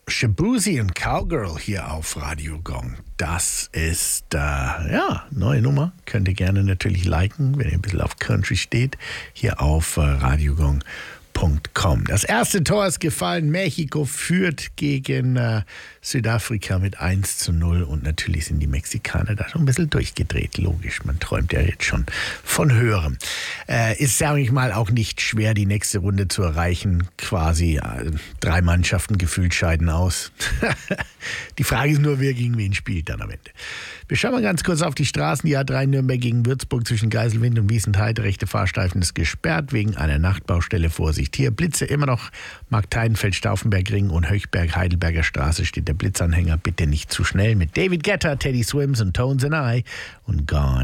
Shaboozey und Cowgirl hier auf Radio Gong. Das ist, neue Nummer. Könnt ihr gerne natürlich liken, wenn ihr ein bisschen auf Country steht. Hier auf radiogong.com. Das erste Tor ist gefallen. Mexiko führt gegen Südafrika mit 1:0. Und natürlich sind die Mexikaner da schon ein bisschen durchgedreht. Logisch, man träumt ja jetzt schon von Höherem. Ist, sage ich mal, auch nicht schwer, die nächste Runde zu erreichen. Quasi 3 Mannschaften gefühlt scheiden aus. Die Frage ist nur, wer gegen wen spielt dann am Ende. Wir schauen mal ganz kurz auf die Straßen. Die A3 Nürnberg gegen Würzburg zwischen Geiselwind und Wiesentheide. Rechte Fahrstreifen ist gesperrt wegen einer Nachtbaustelle. Vorsicht. Hier Blitze immer noch. Markteidenfeld, Stauffenberg-Ring und Höchberg-Heidelberger Straße steht der Blitzanhänger. Bitte nicht zu schnell mit David Guetta, Teddy Swims und Tones and I und Gone.